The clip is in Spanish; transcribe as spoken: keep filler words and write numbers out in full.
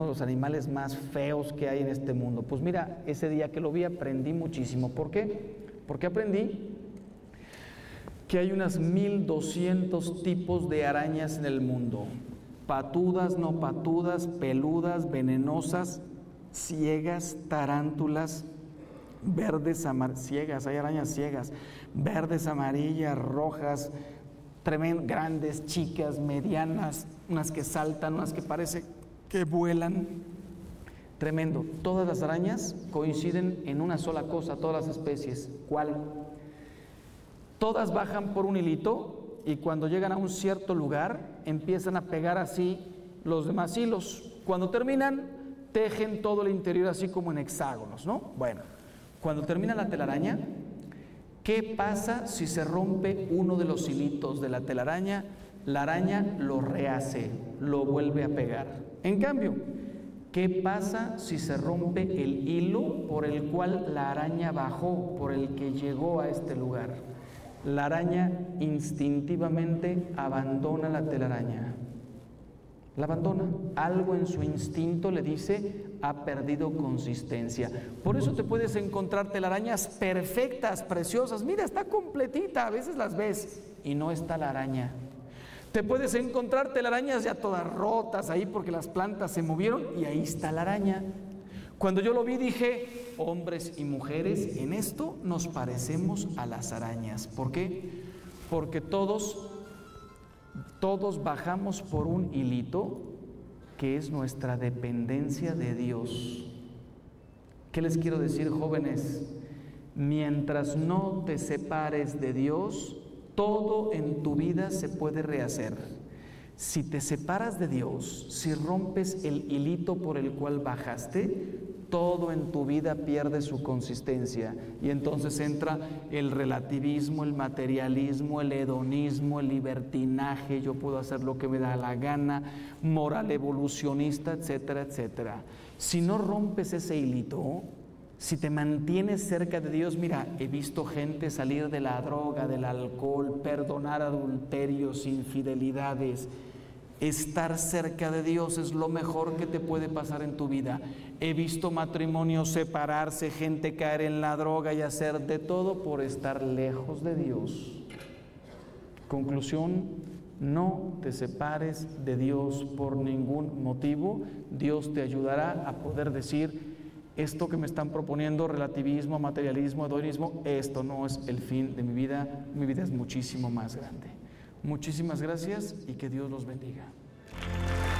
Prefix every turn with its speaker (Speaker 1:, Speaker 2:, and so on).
Speaker 1: los animales más feos que hay en este mundo. Pues mira, ese día que lo vi aprendí muchísimo. ¿Por qué? Porque aprendí que hay unas mil doscientos tipos de arañas en el mundo. Patudas, no patudas, peludas, venenosas, ciegas, tarántulas, verdes, amarillas, ciegas, hay arañas ciegas, verdes, amarillas, rojas, tremendas, grandes, chicas, medianas, unas que saltan, unas que parece que vuelan. Tremendo. Todas las arañas coinciden en una sola cosa, todas las especies. ¿Cuál? Todas bajan por un hilito y cuando llegan a un cierto lugar empiezan a pegar así los demás hilos. Cuando terminan, tejen todo el interior así como en hexágonos, ¿no? Bueno, cuando termina la telaraña, ¿qué pasa si se rompe uno de los hilitos de la telaraña? La araña lo rehace, lo vuelve a pegar. En cambio, ¿qué pasa si se rompe el hilo por el cual la araña bajó, por el que llegó a este lugar? La araña instintivamente abandona la telaraña. La abandona. Algo en su instinto le dice, ha perdido consistencia. Por eso te puedes encontrar telarañas perfectas, preciosas. Mira, está completita, a veces las ves y no está la araña. Te puedes encontrar telarañas ya todas rotas ahí porque las plantas se movieron y ahí está la araña. Cuando yo lo vi dije, hombres y mujeres, en esto nos parecemos a las arañas. ¿Por qué? Porque todos, todos bajamos por un hilito que es nuestra dependencia de Dios. ¿Qué les quiero decir, jóvenes? Mientras no te separes de Dios, todo en tu vida se puede rehacer. Si te separas de Dios, si rompes el hilito por el cual bajaste, todo en tu vida pierde su consistencia y entonces entra el relativismo, el materialismo, el hedonismo, el libertinaje, yo puedo hacer lo que me da la gana, moral evolucionista, etcétera, etcétera. Si no rompes ese hilito, si te mantienes cerca de Dios, mira, he visto gente salir de la droga, del alcohol, perdonar adulterios, infidelidades. Estar cerca de Dios es lo mejor que te puede pasar en tu vida. He visto matrimonios separarse, gente caer en la droga y hacer de todo por estar lejos de Dios. Conclusión, no te separes de Dios por ningún motivo. Dios te ayudará a poder decir, esto que me están proponiendo, relativismo, materialismo, hedonismo, esto no es el fin de mi vida. Mi vida es muchísimo más grande. Muchísimas gracias y que Dios los bendiga.